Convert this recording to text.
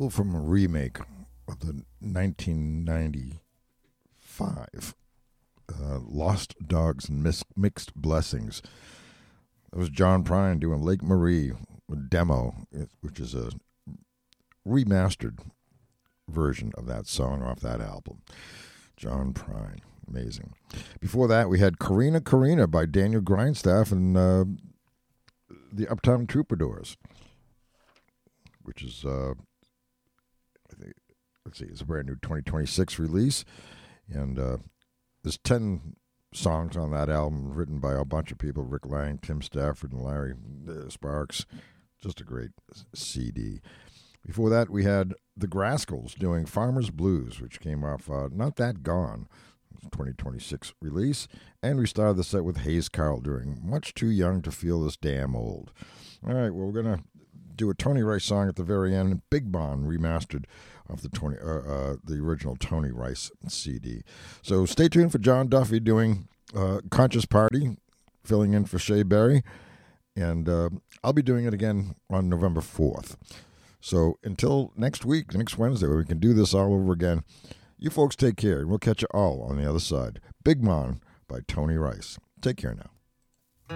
Well, from a remake of the 1995 Lost Dogs and Mixed Blessings. That was John Prine doing Lake Marie, a demo, which is a remastered version of that song off that album. John Prine, amazing. Before that, we had Karina Karina by Daniel Grindstaff and the Uptown Troubadours, which is, I think, let's see, it's a brand new 2026 release. And there's 10 songs on that album written by a bunch of people, Rick Lang, Tim Stafford, and Larry Sparks. Just a great CD. Before that, we had the Grascals doing Farmer's Blues, which came off Not That Gone, 2026 release. And we started the set with Hayes Carroll doing Much Too Young to Feel This Damn Old. All right, well, we're going to do a Tony Rice song at the very end, Big Bond remastered off the original Tony Rice CD. So stay tuned for John Duffy doing Conscious Party, filling in for Shea Berry, and I'll be doing it again on November 4th. So until next week, next Wednesday, where we can do this all over again, you folks take care, and we'll catch you all on the other side. Big Bond by Tony Rice. Take care now.